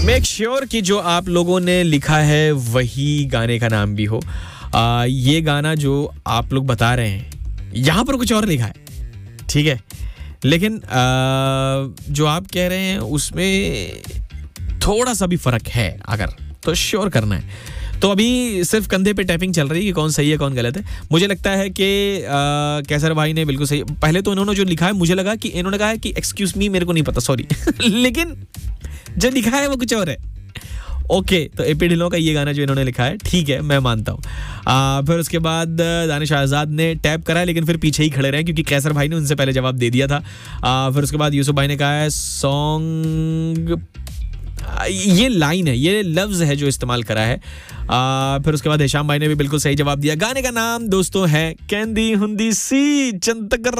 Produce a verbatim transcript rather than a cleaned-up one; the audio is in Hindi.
मेक श्योर कि जो आप लोगों ने लिखा है वही गाने का नाम भी हो। आ, ये गाना जो आप लोग बता रहे हैं यहाँ पर कुछ और लिखा है, ठीक है, लेकिन आ, जो आप कह रहे हैं उसमें थोड़ा सा भी फर्क है अगर, तो श्योर करना है। तो अभी सिर्फ कंधे पे टैपिंग चल रही है कि कौन सही है कौन गलत है। मुझे लगता है कि कैसर भाई ने बिल्कुल सही, पहले तो इन्होंने जो लिखा है मुझे लगा कि इन्होंने कहा है कि एक्सक्यूज मी मेरे को नहीं पता सॉरी लेकिन जो लिखा है वो कुछ और है। ओके, तो एपी ढिल्लों का ये गाना जो इन्होंने लिखा है, ठीक है, मैं मानता हूँ। फिर उसके बाद दानिश आजाद ने टैप करा है लेकिन फिर पीछे ही खड़े रहे क्योंकि कैसर भाई ने उनसे पहले जवाब दे दिया था। आ, फिर उसके बाद यूसुफ भाई ने कहा है सॉन्ग, ये लाइन है, ये लफ्ज है जो इस्तेमाल करा है। आ, फिर उसके बाद हिशाम भाई ने भी बिल्कुल सही जवाब दिया। गाने का नाम दोस्तों है कैंदी हुंदी सी चंतकर